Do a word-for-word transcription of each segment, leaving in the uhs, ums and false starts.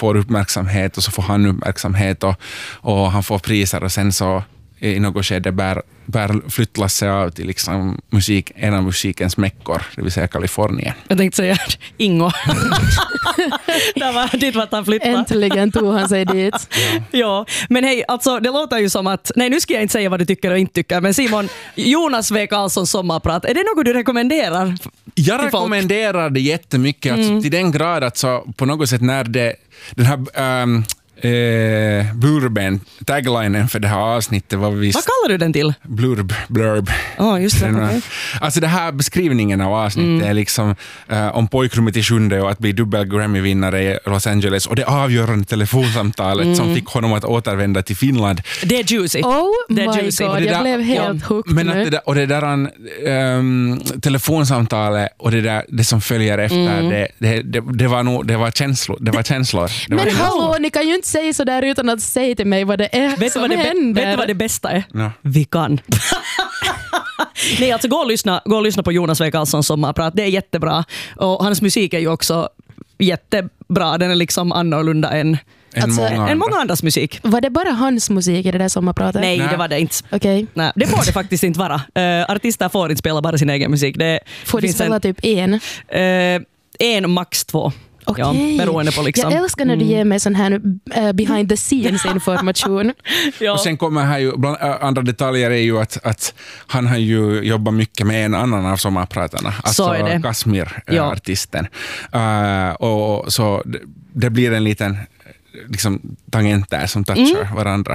får uppmärksamhet och så får han uppmärksamhet och, och han får priser och sen så i något skede bär, bär flyttlas sig av till liksom musik, en av musikens mäckor, det vill säga Kalifornien. Jag tänkte säga Ingo. Det var dit vart han flyttade. Äntligen tog han sig dit. Ja. Ja, men hej, alltså det låter ju som att, nej nu ska jag inte säga vad du tycker och inte tycker, men Simon, Jonas W. Karlssons sommarprat, är det något du rekommenderar? Jag rekommenderar det jättemycket, alltså, mm. till den grad att så på något sätt när det, den här um, Eh, blurben, taglinen för det här avsnittet var visst... Vad kallar du den till? Blurb, blurb. Ja, oh, just det. Okay. Alltså det här beskrivningen av avsnittet mm. är liksom eh, om pojkrummet i sjunde och att bli dubbel Grammy-vinnare i Los Angeles och det avgörande telefonsamtalet mm. som fick honom att återvända till Finland. Det är juicy. Oh det är my juicy. god, jag blev helt ja. hooked men nu. Att det där, och det där um, telefonsamtalet och det där det som följer efter mm. det, det, det, det var nog det var känslor. Det var känslor. Det men var hallå, ni kan ju inte säga så där utan att säga till mig vad det är vet som vad det händer. Vet du vad det bästa är? No. Vi kan. Nej, alltså gå och lyssna, gå och lyssna på Jonas W. Karlssons sommarprat. Det är jättebra. Och hans musik är ju också jättebra. Den är liksom annorlunda än En, alltså, många en många andras musik. Var det bara hans musik i det där sommarpratet? Nej, Nej. det var det inte. Okay. Nej, det får det faktiskt inte vara. Uh, artister får inte spela bara sin egen musik. Det får de spela en, typ en? Uh, en, max två. Okay. Ja, beroende på liksom. Jag älskar när du ger mig sån här uh, behind the scenes information. Ja. Och sen kommer här ju, bland andra detaljer är ju att, att han har ju jobbat mycket med en annan av sommarpratarna. Alltså Kasmir, ja. artisten. Uh, och så det, det blir en liten liksom tangenter som touchar mm. varandra.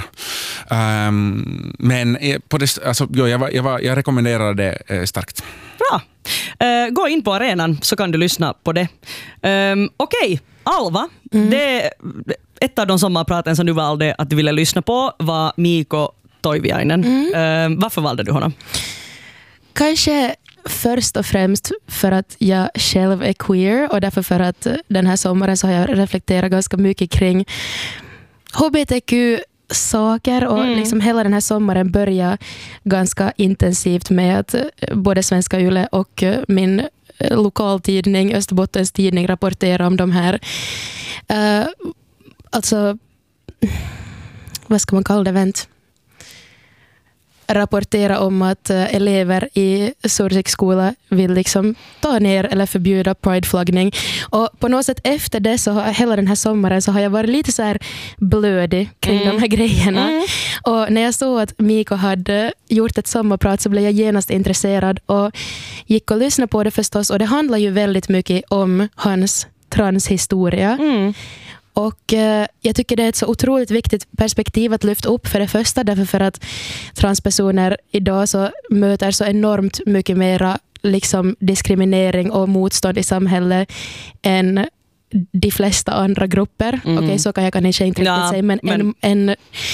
Um, men på det, alltså, jo, jag, var, jag, var, jag rekommenderar det eh, starkt. Bra. Uh, gå in på arenan så kan du lyssna på det. Um, Okej, okay. Alva. Mm. Det, ett av de sommarpraten som du valde att du ville lyssna på var Mikko Toiviainen. Mm. Uh, varför valde du honom? Kanske först och främst för att jag själv är queer och därför för att den här sommaren så har jag reflekterat ganska mycket kring H B T Q-saker och mm. liksom hela den här sommaren börjar ganska intensivt med att både Svenska Yle och min lokaltidning, Österbottens tidning, rapporterar om de här uh, alltså vad ska man kalla det, vänt? rapportera om att uh, elever i Sursiks skola vill liksom ta ner eller förbjuda prideflaggning. Och på något sätt efter det så har hela den här sommaren så har jag varit lite så här blödig kring mm. de här grejerna. Mm. Och när jag såg att Mikko hade gjort ett sommarprat så blev jag genast intresserad och gick och lyssnade på det förstås. Och det handlar ju väldigt mycket om hans transhistoria. Mm. Och eh, jag tycker det är ett så otroligt viktigt perspektiv att lyfta upp för det första, därför för att transpersoner idag så möter så enormt mycket mera liksom diskriminering och motstånd i samhället än de flesta andra grupper. Mm. Okej, okay, så kan jag kanske inte riktigt ja, säga, men, men en, en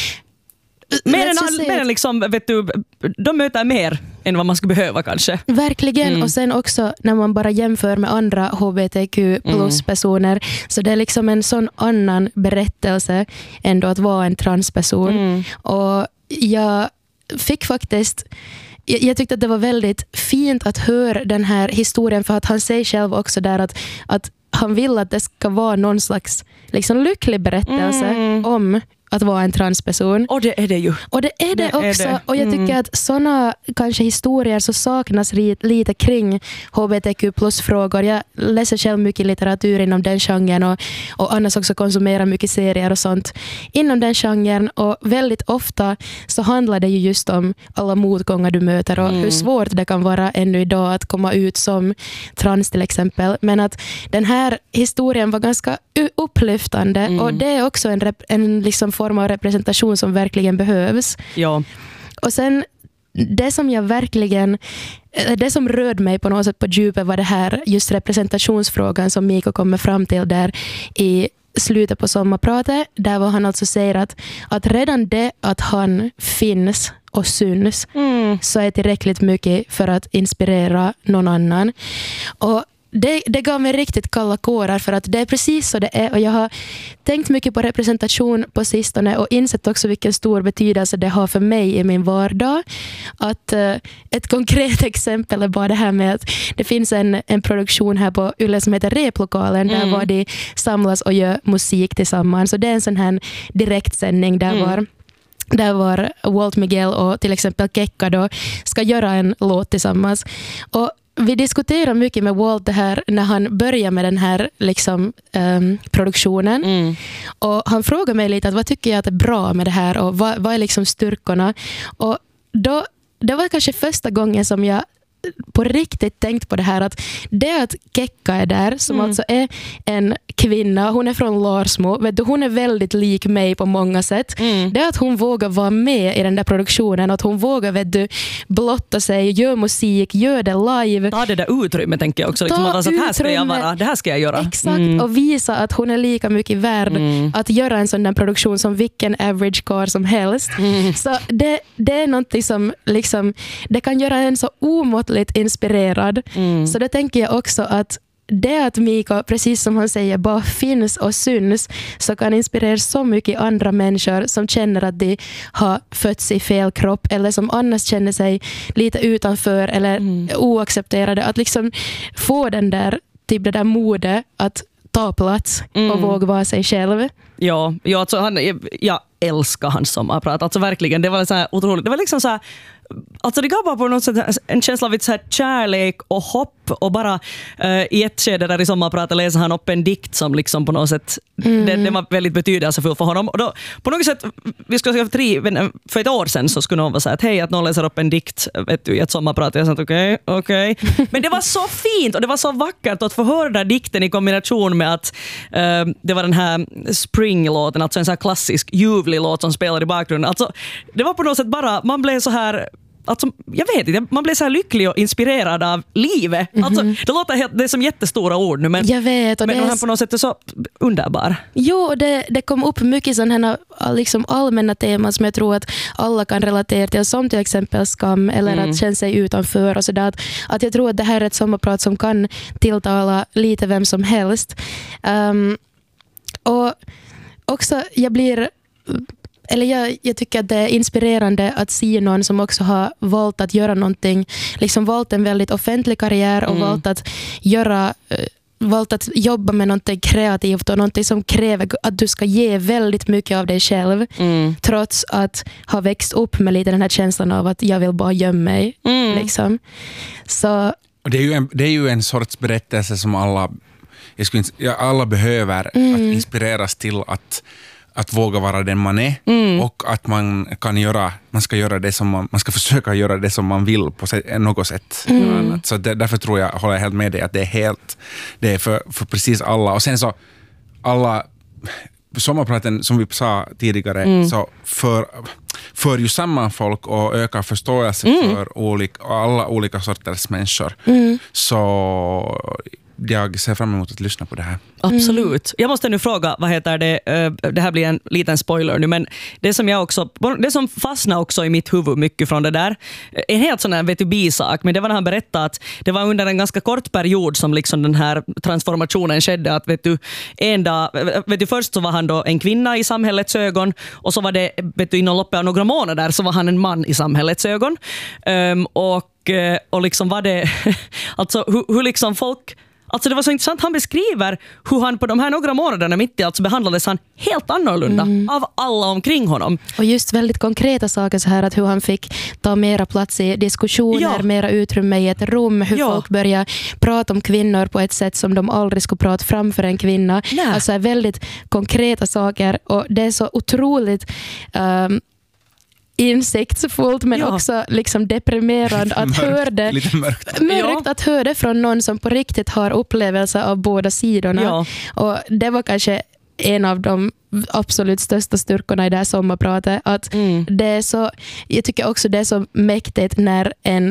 mer än, all, mer än liksom, vet du, de möter mer än vad man skulle behöva kanske. Verkligen, mm. och sen också när man bara jämför med andra H B T Q plus personer mm. så det är liksom en sån annan berättelse ändå att vara en transperson. Mm. Och jag fick faktiskt jag, jag tyckte att det var väldigt fint att höra den här historien, för att han säger själv också där att, att han vill att det ska vara någon slags liksom lycklig berättelse mm. om att vara en transperson. Och det är det ju. Och det är det, det också. Är det. Och jag tycker mm. att såna kanske historier så saknas lite kring H B T Q plus-frågor. Jag läser själv mycket litteratur inom den genren och, och annars också konsumerar mycket serier och sånt inom den genren. Och väldigt ofta så handlar det ju just om alla motgångar du möter och mm. hur svårt det kan vara ännu idag att komma ut som trans till exempel. Men att den här historien var ganska upplyftande mm. och det är också en, rep- en liksom form av representation som verkligen behövs. Ja. Och sen det som jag verkligen det som rörde mig på något sätt på djupet var det här just representationsfrågan som Mikko kommer fram till där i slutet på sommarpratet, där var han alltså säger att, att redan det att han finns och syns mm. så är tillräckligt mycket för att inspirera någon annan. Och det, det gav mig riktigt kalla kårar för att det är precis så det är och jag har tänkt mycket på representation på sistone och insett också vilken stor betydelse det har för mig i min vardag. Att, uh, ett konkret exempel är bara det här med att det finns en, en produktion här på Yle som heter Replokalen mm. där var de samlas och gör musik tillsammans. Så det är en sån här direktsändning där mm. var där var Walt Miguel och till exempel Kekka då ska göra en låt tillsammans. Och vi diskuterar mycket med Walt det här när han börjar med den här liksom, um, produktionen. Mm. Och han frågar mig lite att vad tycker jag att är bra med det här och vad, vad är liksom styrkorna. Och då, det var kanske första gången som jag på riktigt tänkt på det här att det att Kekka är där som mm. alltså är en kvinna, hon är från Larsmo, vet du, hon är väldigt lik mig på många sätt. Mm. Det är att hon vågar vara med i den där produktionen och att hon vågar vet du, blotta sig, gör musik, gör det live. Ta det där utrymme tänker jag också. Liksom, att här ska jag vara, det här ska jag göra. Exakt, mm. och visa att hon är lika mycket värd mm. att göra en sån där produktion som vilken average car som helst. Mm. Så det, det är någonting som liksom, det kan göra en så omåttligt inspirerad. Mm. Så då tänker jag också att det att Mika, precis som han säger, bara finns och syns så kan inspirera så mycket andra människor som känner att de har fötts i fel kropp eller som annars känner sig lite utanför eller mm. oaccepterade. Att liksom få den där, typ det där modet att ta plats mm. och våga vara sig själv. Ja, ja alltså han, jag älskar hans sommarprat. Alltså verkligen, det var så här otroligt. Det var liksom så här, alltså det gav bara på något sätt en känsla av ett så här kärlek och hopp och bara uh, i ett skede där i sommarpratet läser han upp en dikt som liksom på något sätt mm. det, det var väldigt betydelsefull för honom och då på något sätt vi skulle säga för, tre, för ett år sedan så skulle någon vara så här att hej att någon läser upp en dikt vet du, i ett sommarprat. Jag sa okej, okay, okej okay. Men det var så fint och det var så vackert att få höra den dikten i kombination med att uh, det var den här Spring-låten, alltså en så här klassisk ljuvlig låt som spelar i bakgrunden. Alltså det var på något sätt bara, man blev så här alltså, jag vet inte, man blir så här lycklig och inspirerad av livet. Mm-hmm. Alltså, det låter helt, det är som jättestora ord nu, men, jag vet, och men det han på något sätt är så underbar. Jo, det, det kom upp mycket sådana liksom allmänna teman som jag tror att alla kan relatera till, som till exempel skam eller mm. att känna sig utanför och sådär. Att, att jag tror att det här är ett sommarprat som kan tilltala lite vem som helst. Um, och också, jag blir... Eller jag, jag tycker att det är inspirerande att se någon som också har valt att göra någonting, liksom valt en väldigt offentlig karriär och mm. valt att göra valt att jobba med någonting kreativt och någonting som kräver att du ska ge väldigt mycket av dig själv mm. trots att ha växt upp med lite den här känslan av att jag vill bara gömma mig mm. liksom. Så och det är ju en, det är ju en sorts berättelse som alla jag skulle, alla behöver mm. att inspireras till att att våga vara den man är mm. och att man kan göra man ska göra det som man, man ska försöka göra det som man vill på något sätt. Mm. Så det, därför tror jag håller jag helt med dig att det är helt det är för, för precis alla och sen så alla sommarpraten som vi sa tidigare mm. så för, för ju samman folk och ökar förståelse mm. för olika, alla olika sorters människor mm. så jag ser fram emot att lyssna på det här. Absolut. Jag måste nu fråga, vad heter det? Det här blir en liten spoiler nu, men det som jag också, det som fastnar också i mitt huvud mycket från det där, en helt sån här vet du, bisak, men det var när han berättade att det var under en ganska kort period som liksom den här transformationen skedde, att vet du, en dag, vet du, först så var han då en kvinna i samhällets ögon och så var det, vet du, inom loppet av några månader så var han en man i samhällets ögon. Um, och, och liksom var det, alltså hur, hur liksom folk Alltså det var så intressant, han beskriver hur han på de här några månaderna mitt i allt så behandlades han helt annorlunda mm. av alla omkring honom. Och just väldigt konkreta saker så här att hur han fick ta mera plats i diskussioner, ja. mera utrymme i ett rum, hur ja. folk börjar prata om kvinnor på ett sätt som de aldrig skulle prata framför en kvinna. Nej. Alltså väldigt konkreta saker och det är så otroligt... Um, insiktsfullt men ja. också liksom deprimerande att höra det lite mörkt. mörkt ja. att höra det från någon som på riktigt har upplevelser av båda sidorna ja. och det var kanske en av de absolut största styrkorna i det här sommarpratet att mm. det är så, jag tycker också det är så mäktigt när en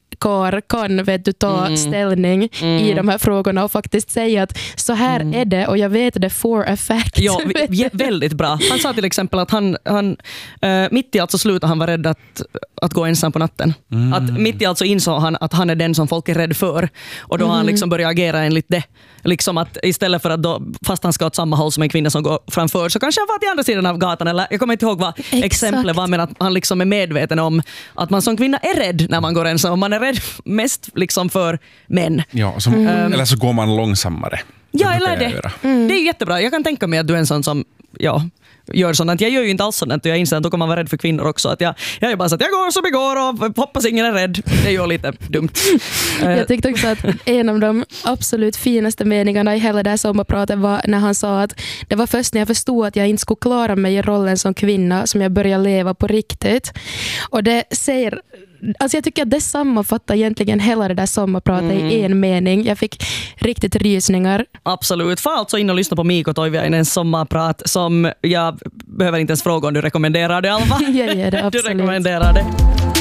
kar kan vet du, ta mm. ställning mm. i de här frågorna och faktiskt säga att så här mm. är det och jag vet det for a fact. Ja, v- väldigt bra. Han sa till exempel att han, han äh, mitt i allt så slutade han vara rädd att, att gå ensam på natten. Mm. Att mitt i allt så insåg han att han är den som folk är rädd för. Och då mm. har han liksom börjat agera enligt det. Liksom att istället för att då, fast han ska åt samma håll som en kvinna som går framför, så kanske han var till andra sidan av gatan. Eller jag kommer inte ihåg vad Exakt. exemplet var, men att han liksom är medveten om att man som kvinna är rädd när man går ensam. Man är rädd mest liksom för män. Ja, som, mm. eller så går man långsammare. Ja, eller det. Mm. Det är jättebra. Jag kan tänka mig att du är en sån som ja, gör sånt. Jag gör ju inte alls sånt. Jag inser att då kommer man vara rädd för kvinnor också. Att jag, jag är bara så att jag går som jag går och hoppas ingen är rädd. Det är ju lite dumt. Jag tyckte också att en av de absolut finaste meningarna i hela det här sommarpratet var när han sa att det var först när jag förstod att jag inte skulle klara mig i rollen som kvinna som jag började leva på riktigt. Och det säger... Alltså jag tycker att det sammanfattar egentligen hela det där sommarpratet mm. i en mening. Jag fick riktigt rysningar. Absolut. Få alltså in och lyssna på Mikko Toiviainens sommarprat som jag behöver inte ens fråga om du rekommenderar det, Alva. Jag gör det, absolut. Du rekommenderar det.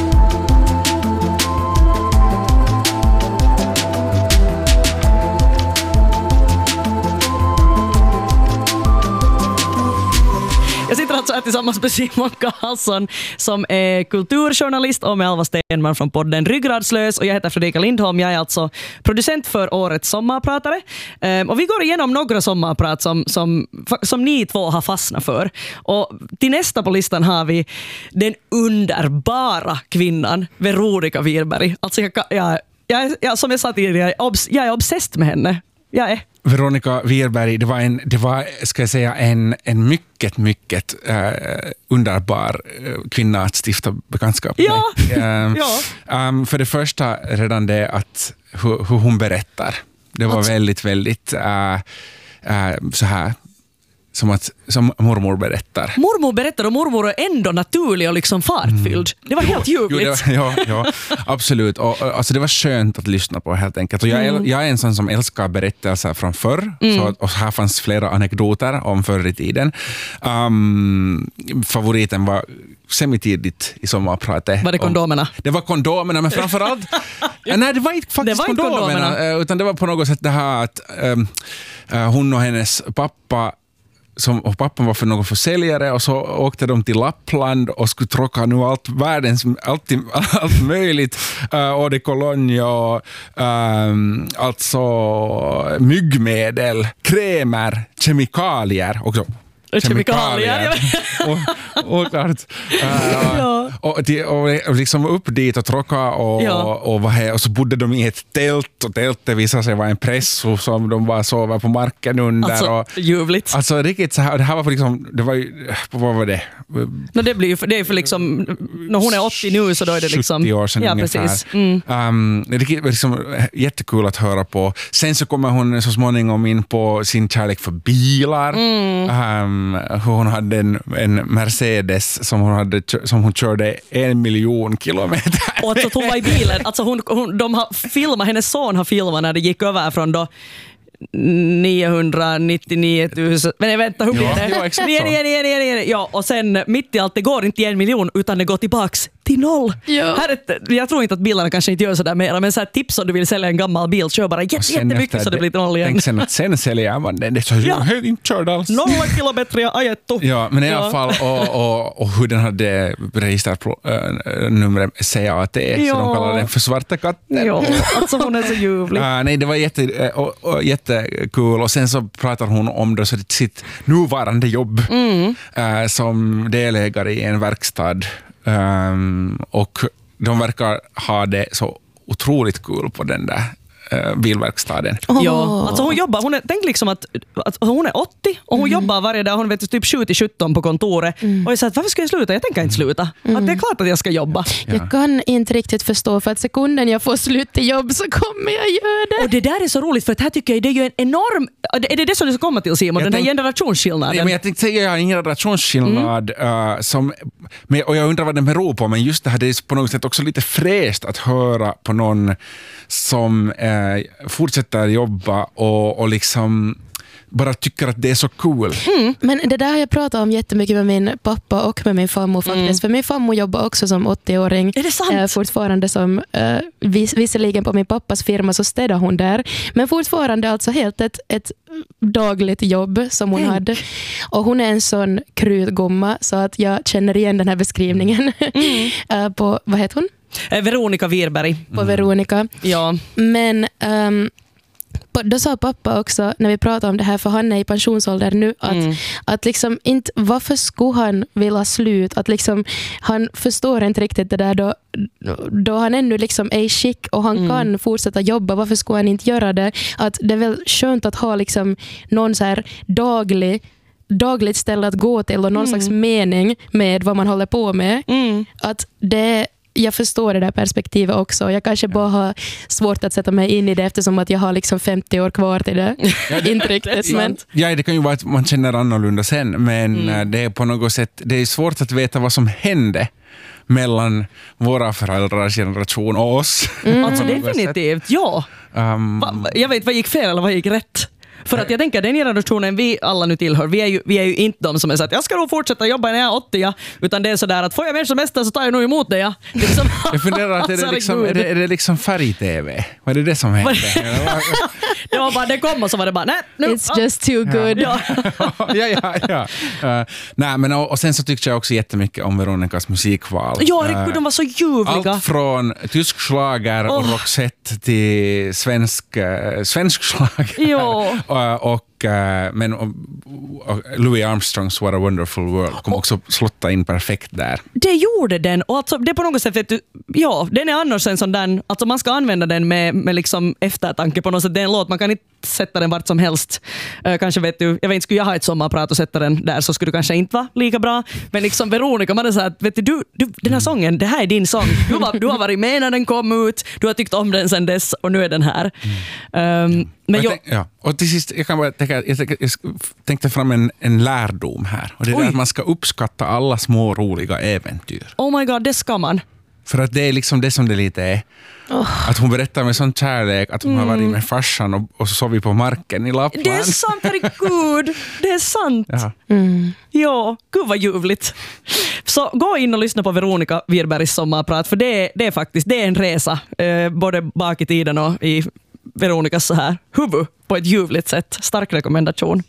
Jag sitter alltså här tillsammans med Simon Karlsson som är kulturjournalist och med Alva Stenman från podden Ryggradslös, och jag heter Fredrika Lindholm. Jag är alltså producent för årets sommarpratare. Um, och vi går igenom några sommarprat som, som, som ni två har fastnat för. Och till nästa på listan har vi den underbara kvinnan Veronica Wirberg. Alltså jag, jag, jag, jag, som jag sa tidigare, jag, jag är obsessed med henne. Jag är. Veronica Wirberg, det var en, det var, ska jag säga, en, en mycket, mycket uh, underbar uh, kvinna att stifta bekantskap med. Ja. Uh, ja. Um, för det första redan det att hur, hur hon berättar. Det var alltså väldigt, väldigt uh, uh, så här som att som mormor berättar. Mormor berättar och mormor är ändå naturlig och liksom fartfylld. Mm. Det var helt ljuvligt. Ja, ja, absolut. Och, alltså det var skönt att lyssna på helt enkelt. Och jag, mm. jag är en sån som älskar berättelser från förr. Mm. Så, och här fanns flera anekdoter om förr i tiden. Um, favoriten var semitidigt i sommarpratet. Var det kondomerna? Och, det var kondomerna, men framförallt ja. Nej, det var inte faktiskt det var inte kondomerna, kondomerna, utan det var på något sätt det här att um, uh, hon och hennes pappa som, och pappan var för någon försäljare, och så åkte de till Lappland och skulle tråka nu allt världens, allt, allt möjligt, uh, eau de cologne och um, alltså myggmedel, krämer, kemikalier också. Kemikalier. och, och, klart, uh, ja. och, de, och liksom upp dit och tråka och, ja. och, och, och, och så bodde de i ett tält, och tältet visade sig vara en press som de bara sover på marken under. Alltså, och, ljuvligt. Alltså riktigt så här, det här var för liksom, det var ju, vad var det? No, det blir det är för liksom, när hon är åttio nu så då är det liksom sjuttio år sedan ja, ungefär. Precis. Mm. Um, det är liksom jättekul att höra på. Sen så kommer hon så småningom in på sin kärlek för bilar. Mm. Um, hon hade en, en Mercedes som hon, hade, som hon körde en miljon kilometer. Och alltså att hon var i bilen. Alltså hon, hon, de har filmat, hennes son har filmat när det gick över från då niohundranittionio tusen. Men vänta, hur blir ja, det? Ja, exakt nio, nio, nio, nio, nio. Ja, och sen mitt i allt, det går inte i en miljon utan det går tillbaks till noll. Ja. Här är, jag tror inte att bilarna kanske inte gör sådär mer, men så här tips om du vill sälja en gammal bil, kör bara jätte, jättemycket så det blir till noll igen. Tänk sen att sen säljer man den. Det är så ja. hög inte körd alls. Nolla kilometer jag ajettu. Ja, men i alla ja. fall och, och, och hur den hade registrerat äh, numret C A T, ja. så de kallar den för svarta katten. Ja, alltså hon är så ljuvlig. Uh, nej, det var jätte, och, och, jättekul. Och sen så pratar hon om det, så sitt nuvarande jobb mm. uh, som delägare i en verkstad. Um, och de verkar ha det så otroligt kul på den där uh, bilverkstaden. Oh. Ja, alltså hon jobbar, hon är, tänk liksom att, att hon är åttio och hon mm. jobbar varje dag, hon vet typ sju till sjutton på kontoret mm. och jag säger att varför ska jag sluta? Jag tänker inte sluta. Mm. Att det är klart att jag ska jobba. Ja. Jag kan inte riktigt förstå, för att sekunden jag får slut till jobb så kommer jag göra det. Och det där är så roligt, för att här tycker jag det är ju en enorm, är det det som du ska komma till, Simon? Jag den här generationsskillnaden? Nej, men jag tänkte säga jag har ingen generationsskillnad mm. uh, som, men, och jag undrar vad den beror på, men just det här, det är på något sätt också lite fräscht att höra på någon som uh, fortsätter jobba och, och liksom bara tycker att det är så cool. Mm. Men det där har jag pratat om jättemycket med min pappa och med min farmor faktiskt. Mm. För min farmor jobbar också som åttio-åring. Är det sant? Äh, fortfarande som, äh, vis, visserligen på min pappas firma så städar hon där. Men fortfarande alltså helt ett, ett dagligt jobb som hon mm. hade. Och hon är en sån krutgumma så att jag känner igen den här beskrivningen. Mm. äh, på, vad heter hon? Veronica Wirberg. På mm. Veronica. Ja. Men um, då sa pappa också när vi pratade om det här, för han är i pensionsålder nu, att, mm. att liksom inte, varför skulle han vilja slut? Att liksom, han förstår inte riktigt det där då, då han ännu liksom är i skick och han mm. kan fortsätta jobba. Varför skulle han inte göra det? Att det är väl skönt att ha liksom någon så här daglig dagligt ställe att gå till och någon mm. slags mening med vad man håller på med. Mm. Att det jag förstår det där perspektivet också. Jag kanske bara har svårt att sätta mig in i det eftersom att jag har liksom femtio år kvar till det. Ja, det inte riktigt. Men... Ja, det kan ju vara att man känner annorlunda sen, men mm. det är på något sätt, det är svårt att veta vad som hände mellan våra föräldrars generation och oss. Mm. Alltså definitivt, ja. Um... Va, jag vet vad gick fel eller vad gick rätt. För att jag tänker den generationen vi alla nu tillhör, vi är ju, vi är ju inte de som är så att jag ska nog fortsätta jobba när jag är åttio, ja, utan det är sådär att får jag mer semester så tar jag nog emot det. Ja. Liksom, jag funderar att är det, liksom, är, det, är det liksom färg-tv? Vad är det det som händer? Det var bara, det kom och så var det bara, nej. No, It's oh. just too good. Ja, ja, ja. ja. Uh, nej, men och, och sen så tyckte jag också jättemycket om Veronicas musikval. Ja, uh, de var så ljuvliga. Allt från tysk schlager oh. och Roxette till svensk, uh, svensk schlager. Ja. och, och men och, och Louis Armstrongs What a Wonderful World kom också slotta in perfekt där. Det gjorde den, och alltså, det är på något sätt, vet du, ja, den är annars en sån där, alltså man ska använda den med, med liksom eftertanke på något sätt. Det är en låt, man kan inte sätta den vart som helst. Uh, kanske vet du, jag vet inte, skulle jag ha ett sommarprat och sätta den där så skulle det kanske inte vara lika bra. Men liksom Veronica, man är så här, vet du, du, du den här sången, det här är din sång. Du har, du har varit med när den kom ut, du har tyckt om den sedan dess och nu är den här. Um, men jag, ja. Och till sist, jag kan bara tänka, jag tänkte, jag tänkte fram en, en lärdom här. Och det är att man ska uppskatta alla små roliga äventyr. Oh my god, det ska man. För att det är liksom det som det lite är. Oh. Att hon berättar med sån kärlek att hon mm. har varit med farsan och, och så sov vi på marken i Lappland. Det är sant, herregud. Det är sant. Ja, mm. ja gud vad ljuvligt. Så gå in och lyssna på Veronica Wirbergs sommarprat, för det är, det är faktiskt det är en resa. Eh, både bak i tiden och i Veronicas så här huvud på ett ljuvligt sätt. Stark rekommendation.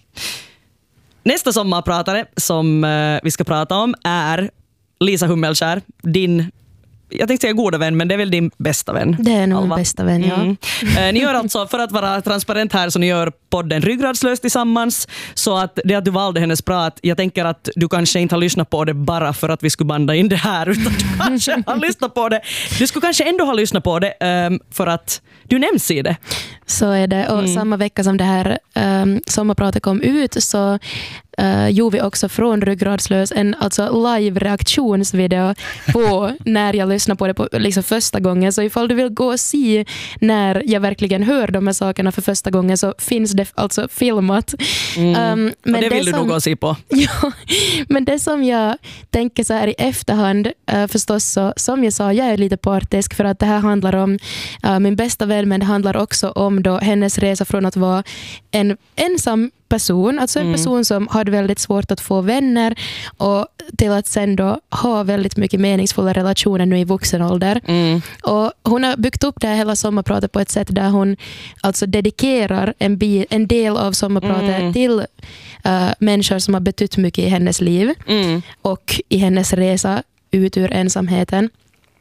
Nästa sommarpratare som eh, vi ska prata om är Lisa Hummelskär, din, jag tänkte säga goda vän, men det är väl din bästa vän. Det är nog min bästa vän, ja. Mm. Eh, ni gör alltså, för att vara transparent här, så ni gör podden Ryggradslös tillsammans, så att det att du valde hennes prat, jag tänker att du kanske inte har lyssnat på det bara för att vi skulle banda in det här, utan du kanske har lyssnat på det. Du skulle kanske ändå ha lyssnat på det um, för att du nämns i det. Så är det, och mm. samma vecka som det här um, sommarpratet kom ut så uh, gjorde vi också från Ryggradslös en alltså live-reaktionsvideo på när jag lyssnade på det på, liksom första gången. Så ifall du vill gå och se när jag verkligen hör de här sakerna för första gången så finns det alltså filmat. Mm. Um, men och det vill det du som, nog gå och se på. Ja, men det som jag tänker så här i efterhand, uh, förstås så, som jag sa, jag är lite partisk för att det här handlar om uh, min bästa vän, men det handlar också om då hennes resa från att vara en ensam person, alltså en mm. person som hade väldigt svårt att få vänner, och till att sen då ha väldigt mycket meningsfulla relationer nu i vuxen ålder. Mm. Och hon har byggt upp det här hela sommarpratet på ett sätt där hon alltså dedikerar en, bi- en del av sommarpratet mm. till uh, människor som har betytt mycket i hennes liv mm. och i hennes resa ut ur ensamheten.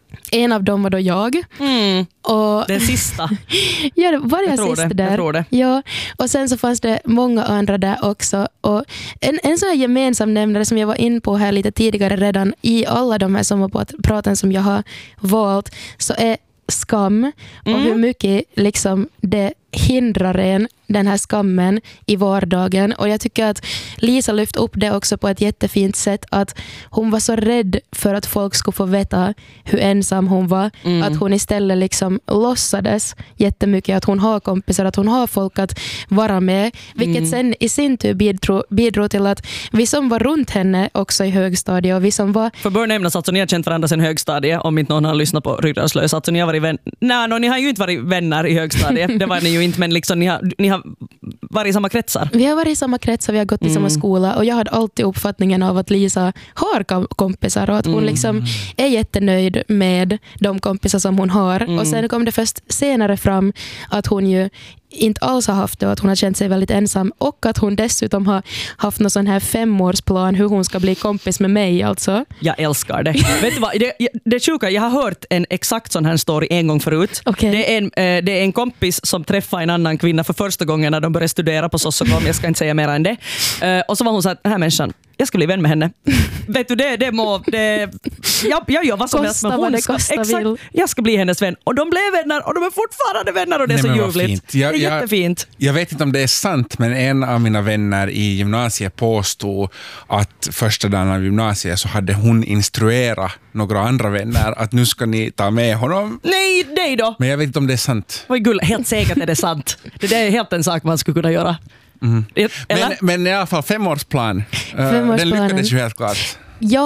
En av dem var då jag. Mm. Och den sista. Ja, var jag, jag tror sista det. där. Jag tror det. Ja, och sen så fanns det många andra där också. Och en, en sån här gemensam nämnare som jag var in på här lite tidigare redan i alla de här sommarpraten som jag har valt, så är skam och mm. hur mycket liksom det hindrar en, den här skammen i vardagen. Och jag tycker att Lisa lyfte upp det också på ett jättefint sätt, att hon var så rädd för att folk skulle få veta hur ensam hon var, mm. att hon istället liksom låtsades jättemycket att hon har kompisar, att hon har folk att vara med, vilket mm. sen i sin tur bidrog, bidrog till att vi som var runt henne också i högstadiet och vi som var... För bör nämnas, alltså ni har känt varandra sen högstadiet, om inte någon har lyssnat på Ryggradslös, alltså ni har varit vän... Nej, no, ni har ju inte varit vänner i högstadiet, det var ni ju inte, men liksom ni har, ni har har varit i samma kretsar? Vi har varit i samma kretsar, vi har gått i mm. samma skola och jag hade alltid uppfattningen av att Lisa har kompisar och att hon mm. liksom är jättenöjd med de kompisar som hon har. Mm. Och sen kom det först senare fram att hon ju inte alls har haft det och att hon har känt sig väldigt ensam och att hon dessutom har haft någon sån här femårsplan hur hon ska bli kompis med mig alltså. Jag älskar det. Vet du vad, det, det är sjuka, jag har hört en exakt sån här story en gång förut. Okay. Det, är en, eh, det är en kompis som träffar en annan kvinna för första gången när de började studera på Sossokom, jag ska inte säga mer än det. Eh, och så var hon så här, den här människan, jag ska bli vän med henne. Vet du, det, det må... Det, jag, jag gör vad som helst med hon. Ska, exakt, jag ska bli hennes vän. Och de blev vänner och de är fortfarande vänner och det är Nej, så ljuvligt. Jag, det är jättefint. Jag, jag vet inte om det är sant, men en av mina vänner i gymnasiet påstod att första dagen av gymnasiet så hade hon instruerat några andra vänner att nu ska ni ta med honom. Nej, nej då. Men jag vet inte om det är sant. Oj, gull, helt säkert är det sant. Det är helt en sak man skulle kunna göra. Mm. Men, men i alla fall femårsplan. femårsplan. Den lyckades ju helt klart. Ja,